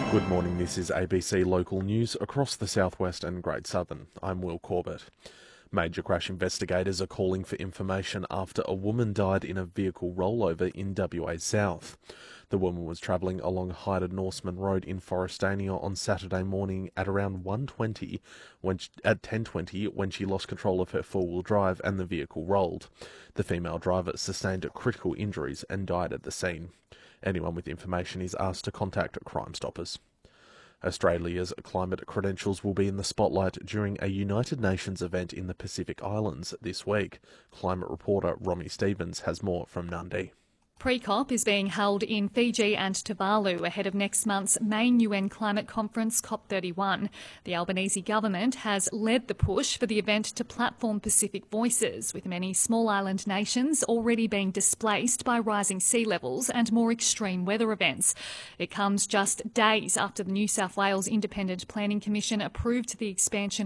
Good morning, this is ABC Local News across the southwest and Great Southern. I'm Will Corbett. Major crash investigators are calling for information after a woman died in a vehicle rollover in WA South. The woman was travelling along Hyder Norseman Road in Forrestania on Saturday morning at around 10:20 when she lost control of her four-wheel drive and the vehicle rolled. The female driver sustained critical injuries and died at the scene. Anyone with information is asked to contact Crime Stoppers. Australia's climate credentials will be in the spotlight during a United Nations event in the Pacific Islands this week. Climate reporter Romy Stevens has more from Nundy. Pre-COP is being held in Fiji and Tuvalu ahead of next month's main UN climate conference, COP31. The Albanese government has led the push for the event to platform Pacific voices, with many small island nations already being displaced by rising sea levels and more extreme weather events. It comes just days after the New South Wales Independent Planning Commission approved the expansion